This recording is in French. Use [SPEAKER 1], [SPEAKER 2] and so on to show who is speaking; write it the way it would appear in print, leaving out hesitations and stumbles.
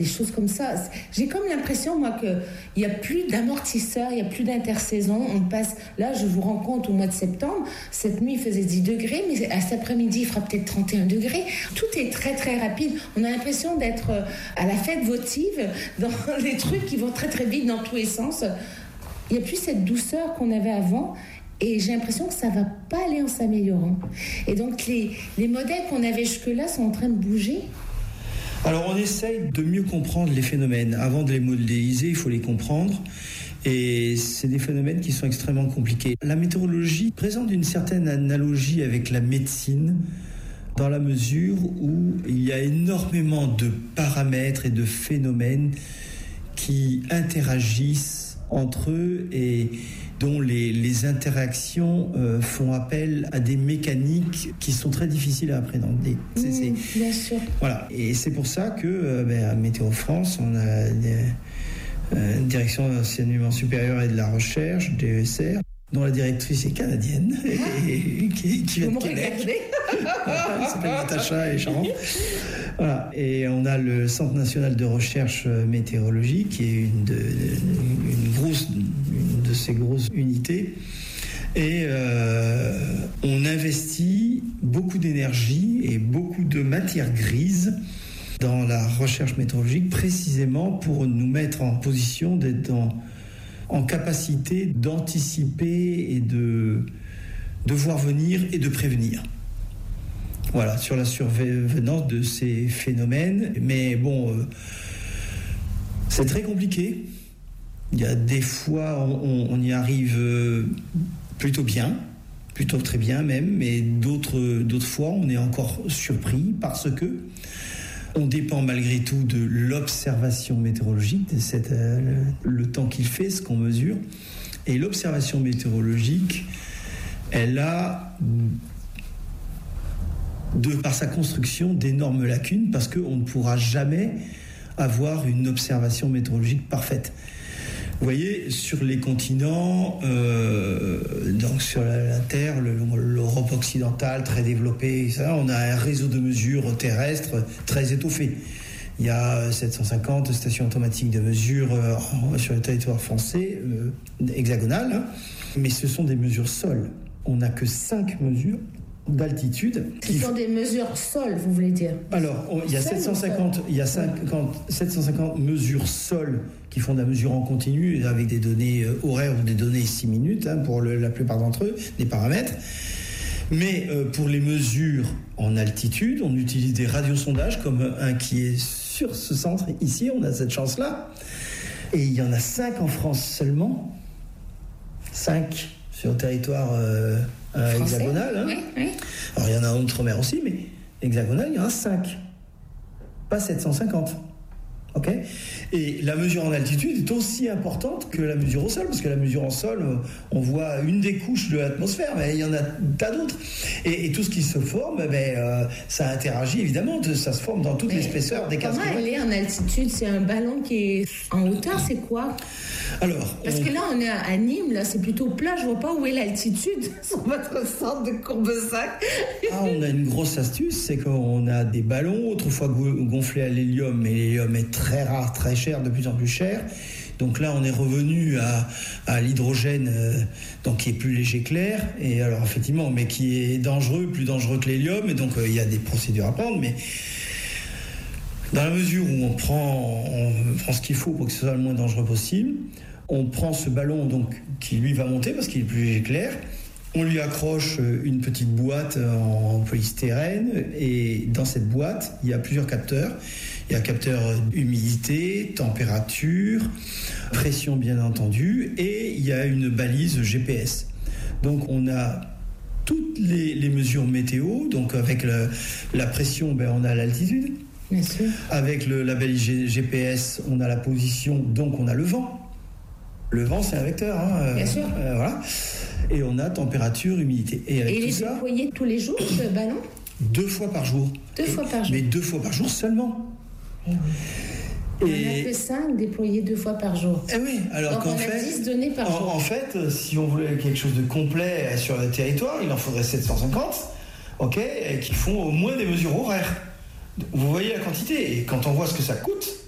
[SPEAKER 1] Des choses comme ça. J'ai comme l'impression, moi, qu'il n'y a plus d'amortisseurs, il n'y a plus d'intersaison. On passe, là, je vous rends compte, au mois de septembre, cette nuit, il faisait 10 degrés, mais à cet après-midi, il fera peut-être 31 degrés. Tout est très, très rapide. On a l'impression d'être à la fête votive, dans les trucs qui vont très, très vite dans tous les sens. Il n'y a plus cette douceur qu'on avait avant. Et j'ai l'impression que ça ne va pas aller en s'améliorant. Et donc, les modèles qu'on avait jusque-là sont en train de bouger.
[SPEAKER 2] Alors on essaye de mieux comprendre les phénomènes. Avant de les modéliser, il faut les comprendre. Et c'est des phénomènes qui sont extrêmement compliqués. La météorologie présente une certaine analogie avec la médecine, dans la mesure où il y a énormément de paramètres et de phénomènes qui interagissent entre eux et dont les interactions font appel à des mécaniques qui sont très difficiles à appréhender.
[SPEAKER 1] Bien sûr.
[SPEAKER 2] Voilà. Et c'est pour ça que à Météo France, on a une direction d'enseignement supérieur et de la recherche, DESR, dont la directrice est canadienne et qui vient de Québec. Elle s'appelle Natacha et Charmant. Voilà. Et on a le Centre national de recherche météorologique, qui est une de ces grosses unités. Et on investit beaucoup d'énergie et beaucoup de matière grise dans la recherche météorologique, précisément pour nous mettre en position d'être en capacité d'anticiper et de voir venir et de prévenir. Voilà, sur la survenance de ces phénomènes. Mais bon, c'est très compliqué. Il y a des fois, on y arrive plutôt bien, plutôt très bien même, mais d'autres fois, on est encore surpris parce que on dépend malgré tout de l'observation météorologique, le temps qu'il fait, ce qu'on mesure. Et l'observation météorologique, elle a, par sa construction, d'énormes lacunes parce qu'on ne pourra jamais avoir une observation météorologique parfaite. Vous voyez, sur les continents, donc sur la Terre, l'Europe occidentale très développée, ça, on a un réseau de mesures terrestres très étoffé. Il y a 750 stations automatiques de mesure sur le territoire français, hexagonal, hein, mais ce sont des mesures sol. On n'a que 5 mesures d'altitude.
[SPEAKER 1] Ce sont des mesures sol, vous voulez dire?
[SPEAKER 2] Alors, il y a 750 mesures sol qui font de la mesure en continu avec des données horaires ou des données 6 minutes pour la plupart d'entre eux, des paramètres. Mais pour les mesures en altitude, on utilise des radiosondages comme un qui est sur ce centre ici, on a cette chance-là. Et il y en a 5 en France seulement. 5 sur le territoire hexagonal. Hein. Oui. Alors il y en a en outre-mer aussi, mais hexagonal, il y en a 5. Pas 750. Ok ? Et la mesure en altitude est aussi importante que la mesure au sol, parce que la mesure en sol, on voit une des couches de l'atmosphère, mais il y en a tas d'autres. Et tout ce qui se forme, ça interagit évidemment, ça se forme dans toute l'épaisseur des 15 km.
[SPEAKER 1] Comment elle est en altitude? C'est un ballon qui est en hauteur, c'est quoi?
[SPEAKER 2] Alors,
[SPEAKER 1] parce que là, on est à Nîmes, là, c'est plutôt plat, je vois pas où est l'altitude sur votre centre de Courbesac.
[SPEAKER 2] On a une grosse astuce, c'est qu'on a des ballons, autrefois gonflés à l'hélium, mais l'hélium est très rare, très cher, de plus en plus cher. Donc là, on est revenu à l'hydrogène, donc qui est plus léger que l'air, et alors effectivement, mais qui est dangereux, plus dangereux que l'hélium, et donc il y a des procédures à prendre, mais dans la mesure où on prend ce qu'il faut pour que ce soit le moins dangereux possible, on prend ce ballon donc qui lui va monter parce qu'il est plus léger que l'air. On lui accroche une petite boîte en polystyrène et dans cette boîte, il y a plusieurs capteurs. Il y a capteur humidité, température, pression bien entendu et il y a une balise GPS. Donc on a toutes les mesures météo, donc avec la pression, on a l'altitude.
[SPEAKER 1] Bien sûr.
[SPEAKER 2] Avec la balise GPS, on a la position, donc on a le vent. Le vent, c'est un vecteur.
[SPEAKER 1] Bien sûr.
[SPEAKER 2] Voilà. Et on a température, humidité. Et avec
[SPEAKER 1] tout
[SPEAKER 2] ça,
[SPEAKER 1] déployer tous les jours, ce ballon?
[SPEAKER 2] 2 fois par jour.
[SPEAKER 1] 2 fois par jour.
[SPEAKER 2] Mais 2 fois par jour seulement.
[SPEAKER 1] Et on a que 5 déployés 2 fois par jour.
[SPEAKER 2] Eh oui, alors
[SPEAKER 1] donc
[SPEAKER 2] qu'en
[SPEAKER 1] on
[SPEAKER 2] fait,
[SPEAKER 1] a 10 données par jour.
[SPEAKER 2] En fait, si on voulait quelque chose de complet sur le territoire, il en faudrait 750, et qui font au moins des mesures horaires. Vous voyez la quantité, et quand on voit ce que ça coûte,